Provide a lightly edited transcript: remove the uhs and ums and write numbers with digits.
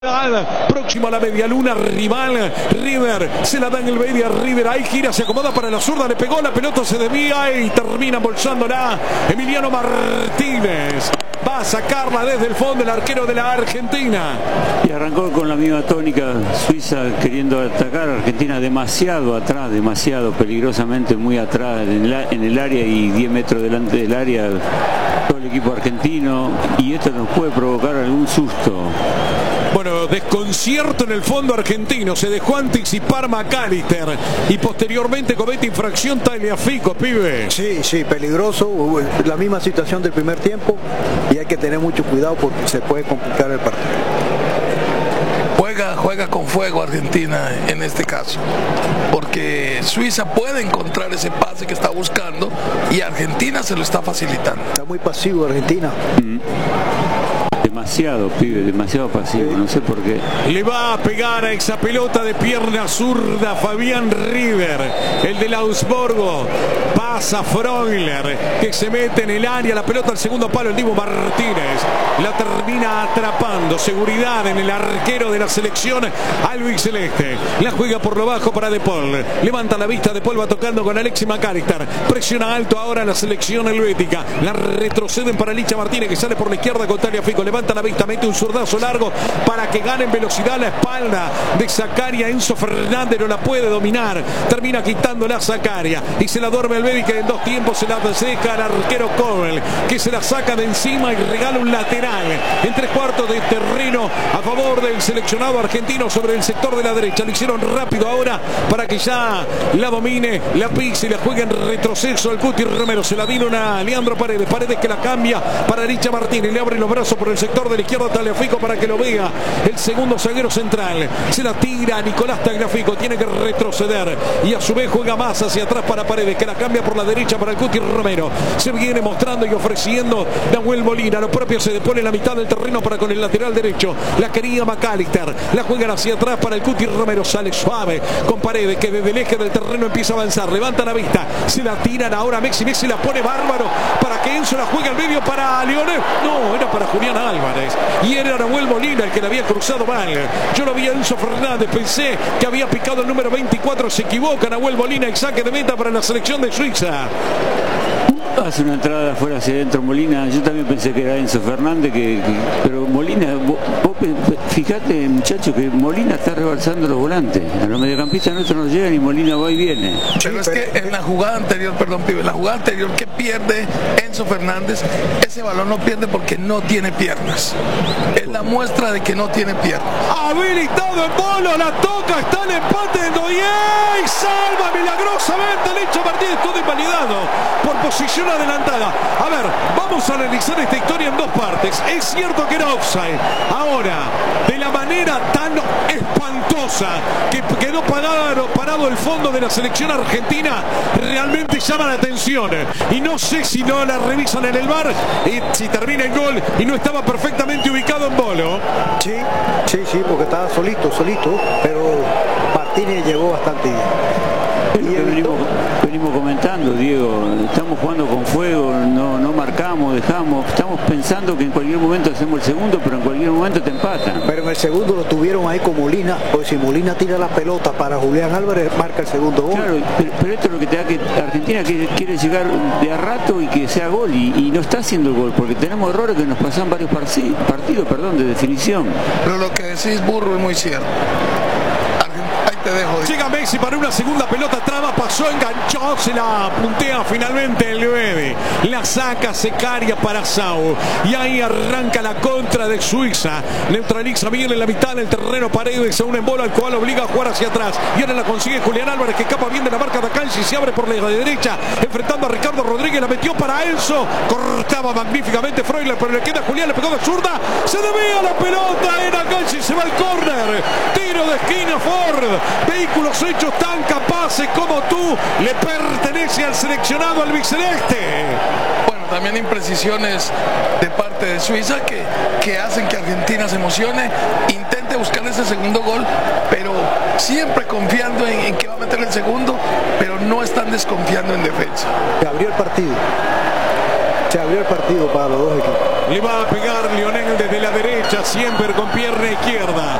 Próximo a la media luna, rival River, se la da en el media River, ahí gira, se acomoda para la zurda, le pegó, la pelota se desvía y termina embolsándola Emiliano Martínez. Va a sacarla desde el fondo el arquero de la Argentina. Y arrancó con la misma tónica, Suiza queriendo atacar a Argentina demasiado atrás, demasiado peligrosamente muy atrás en el área y 10 metros delante del área todo el equipo argentino, y esto nos puede provocar algún susto. Bueno, desconcierto en el fondo argentino, se dejó anticipar McAllister y posteriormente comete infracción Tagliafico, pibe. Sí, peligroso, la misma situación del primer tiempo y hay que tener mucho cuidado porque se puede complicar el partido. Juega con fuego Argentina en este caso, porque Suiza puede encontrar ese pase que está buscando y Argentina se lo está facilitando. Está muy pasivo Argentina. Demasiado, pibe, demasiado pasivo, no sé por qué. Le va a pegar a esa pelota de pierna zurda Fabián River, el del Augsburgo. Pasa Freuler, que se mete en el área, la pelota al segundo palo, el Dibu Martínez. La termina atrapando, seguridad en el arquero de la selección albiceleste. La juega por lo bajo para De Paul. Levanta la vista, De Paul va tocando con Alexis McAllister. Presiona alto ahora la selección helvética. La retroceden para Licha Martínez, que sale por la izquierda con Tagliafico. Levanta la vista, mete un zurdazo largo para que gane en velocidad la espalda de Zakaria. Enzo Fernández no la puede dominar, termina quitándola Zakaria y se la duerme el Baby, que en dos tiempos se la deja al arquero Kobel, que se la saca de encima y regala un lateral en 3/4 de terreno a favor del seleccionado argentino sobre el sector de la derecha. Lo hicieron rápido ahora para que ya la domine, la pise y la juegue en retroceso al Cuti Romero. Se la dieron a Leandro Paredes, Paredes que la cambia para Licha Martínez, le abre los brazos por el sector de la izquierda Tagliafico para que lo vea el segundo zaguero central. Se la tira a Nicolás Tagliafico, tiene que retroceder y a su vez juega más hacia atrás para Paredes, que la cambia por la derecha para el Cuti Romero. Se viene mostrando y ofreciendo Nahuel Molina, lo propio se depone en la mitad del terreno para con el lateral derecho. La quería McAllister, la juegan hacia atrás para el Cuti Romero, sale suave con Paredes, que desde el eje del terreno empieza a avanzar, levanta la vista, se la tiran ahora a Messi, Messi la pone bárbaro para que Enzo la juegue al medio para Lionel, no, era para Julián Álvarez y era Nahuel Molina el que la había cruzado mal. Yo lo vi a Enzo Fernández, pensé que había picado el número 24, se equivoca Nahuel Molina, el saque de meta para la selección de Suiza. Hace una entrada afuera hacia adentro Molina, yo también pensé que era Enzo Fernández, pero Molina, vos fíjate muchachos que Molina está rebalsando los volantes, a los mediocampistas nuestros no llegan y Molina va y viene. Pero es que en la jugada anterior, perdón pibe, la jugada anterior que pierde Enzo Fernández, ese balón no pierde porque no tiene piernas, es la muestra de que no tiene piernas. Habilitado el Bolo, la toca, está el empate de Noyer y salva milagrosamente Licha Martínez, todo invalidado por posición adelantada. A ver, vamos a analizar esta historia en dos partes. Es cierto que era offside. Ahora, de la manera tan espantosa que quedó parado el fondo de la selección argentina, realmente llama la atención. Y no sé si no la revisan en el VAR y si termina el gol y no estaba perfectamente ubicado en Bolo. Sí, porque estaba solito, pero Martínez llegó bastante bien. Venimos comentando, Diego, estamos jugando con fuego, no marcamos, dejamos, estamos pensando que en cualquier momento hacemos el segundo, pero en cualquier momento te empatan. Pero en el segundo lo tuvieron ahí con Molina, porque si Molina tira la pelota para Julián Álvarez, marca el segundo gol. Claro, pero esto es lo que te da, que Argentina quiere llegar de a rato y que sea gol, y no está haciendo el gol, porque tenemos errores que nos pasan varios partidos de definición. Pero lo que decís, Burro, es muy cierto. Te dejo. Llega Messi para una segunda pelota, traba, pasó, enganchó, se la puntea finalmente el 9. La saca Zakaria para Sau. Y ahí arranca la contra de Suiza. Neutraliza bien en la mitad del terreno Paredes a un embolo al cual obliga a jugar hacia atrás. Y ahora la consigue Julián Álvarez, que escapa bien de la marca de Akanji, se abre por la derecha, enfrentando a Ricardo Rodríguez, la metió para Enzo. Cortaba magníficamente Freuler, pero le queda Julián, le pegó de zurda. Se desvía la pelota en Akanji, se va al córner. Tiro de esquina Ford. Vehículos hechos tan capaces como tú le pertenece al seleccionado albiceleste. Bueno, también imprecisiones de parte de Suiza que hacen que Argentina se emocione, intente buscar ese segundo gol, pero siempre confiando en que va a meter el segundo. el segundo, pero no están desconfiando en defensa. Que abrió el partido. se abrió el partido para los dos equipos. Le va a pegar Lionel desde la derecha, siempre con pierna izquierda.